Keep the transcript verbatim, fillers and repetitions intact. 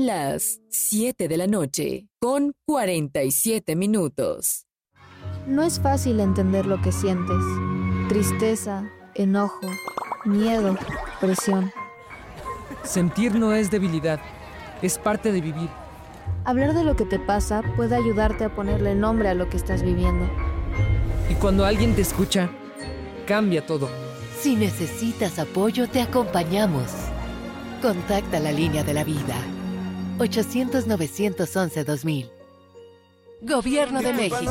Son las siete de la noche, con cuarenta y siete minutos. No es fácil entender lo que sientes. Tristeza, enojo, miedo, presión. Sentir no es debilidad, es parte de vivir. Hablar de lo que te pasa puede ayudarte a ponerle nombre a lo que estás viviendo. Y cuando alguien te escucha, cambia todo. Si necesitas apoyo, te acompañamos. Contacta la línea de la vida. ochocientos, novecientos once, dos mil. Gobierno de México.